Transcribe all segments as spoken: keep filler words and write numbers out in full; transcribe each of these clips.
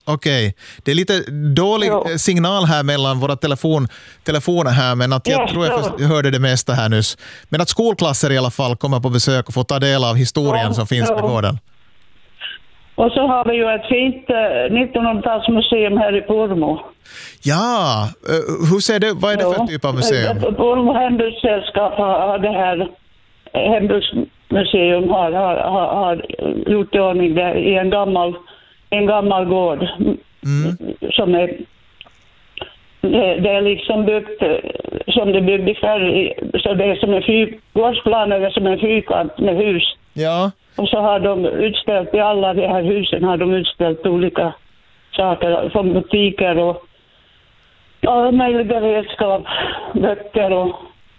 Okej, okay. Det är lite dålig jo. signal här mellan våra telefon, telefoner här, men att jag yes, tror jag för, hörde det mesta här nyss. Men att skolklasser i alla fall kommer på besök och får ta del av historien jo, som finns jo. på gården. Och så har vi ju ett fint eh, nittonhundratalsmuseum här i Pormo. Ja, uh, hur ser det, vad är det jo. för typ av museum? Pormo hembygdssällskap har, har det här hembygdsmuseum har, har, har, har gjort i ordning där i en gammal, en gammal gård. Mm. Som är det, det är liksom byggt som det byggde förr, så det är som en fyr, gårdsplanen är som en fyrkant med hus. Ja. Och så har de utställt i alla de här husen har de utställt olika saker från butiker och alla möjliga redskap, böcker och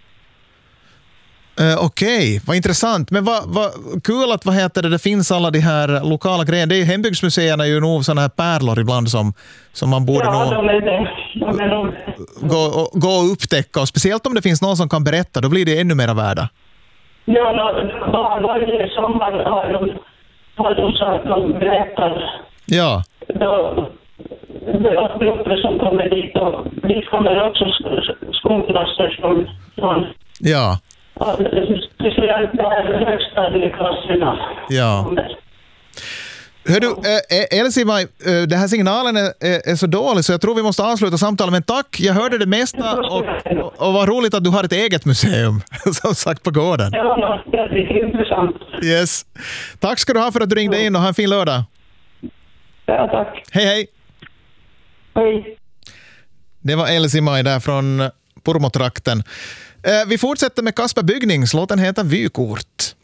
Uh, Okej, okay. Vad intressant. Men vad, vad kul att vad heter det, det finns alla de här lokala grejerna. Det är ju hembygdsmuseerna är ju nog sådana här pärlor ibland som, som man borde ja, nog de är det. De är nog gå, och, gå och upptäcka. Och speciellt om det finns någon som kan berätta, då blir det ännu mer värda. Ja, no, varje sommar har de, har de så att de berättar. Ja. Då, det är grupper som kommer dit och dit kommer också skolklasser från, från ja. speciellt de här högstadieklasserna. Ja. Hör du, äh, Elsie-Maj, äh, den här signalen är, är, är så dålig så jag tror vi måste avsluta samtalet, men tack, jag hörde det mesta och, och, och vad roligt att du har ett eget museum som sagt på gården. Ja, det är intressant. Yes. Tack ska du ha för att du ringde in och ha en fin lördag. Ja, tack. Hej, hej. Hej. Det var Elsie-Maj där från Pormotrakten. Vi fortsätter med Kasper Byggnings, låten heter Vykort.